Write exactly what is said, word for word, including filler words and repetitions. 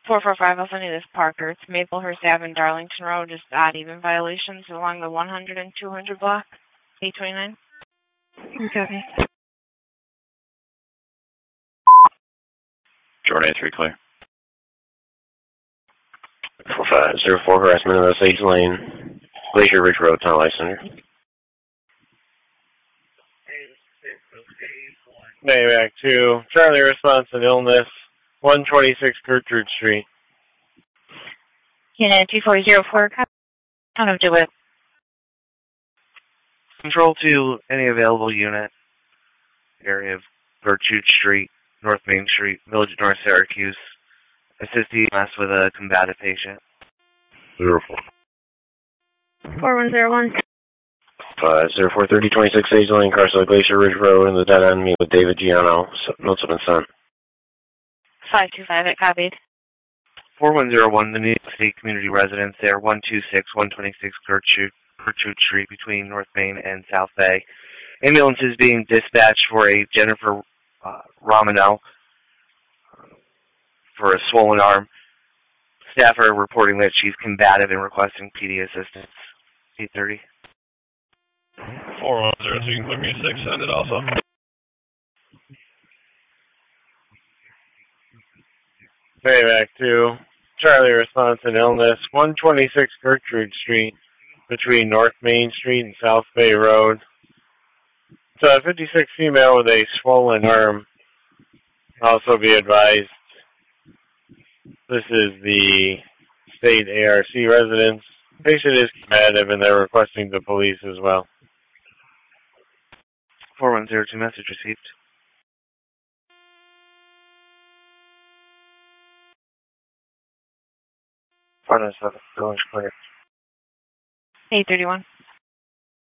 four four five, I'll send you this Parker. It's Maplehurst Avenue, Darlington Road, just odd even violations along the one hundred and two hundred block, eight twenty-nine. Okay. Jordan A three clear. four five zero four harassment of Osage Lane, Glacier Ridge Road, Tunnel Light Center. Mayback two, Charlie response and illness, one twenty-six Gertrude Street. Unit two four zero four, kind of do it. Control to any available unit, area of Gertrude Street, North Main Street, Village of North Syracuse. Assist E M S with a combative patient. Zero four. four one zero one. Five zero four thirty twenty six Sage Lane, Carswell Glacier Ridge Road, in the dead end. Meet with David Giano. Notes have been sent. Five two five, it copied. Four one zero one, the New York State Community Residence there, one two six one twenty six Gertrude Gertrude Street between North Main and South Bay. Ambulance is being dispatched for a Jennifer uh, Romano for a swollen arm. Staff are reporting that she's combative and requesting P D assistance. eight thirty. four one zero two, clear me six, send it also. Payback two, Charlie response and illness, one twenty-six Gertrude Street, between North Main Street and South Bay Road. It's a fifty-six female with a swollen arm. Also be advised, this is the state A R C residence. Patient is combative and they're requesting the police as well. four one zero two, message received. Front of the village clear. eight thirty-one.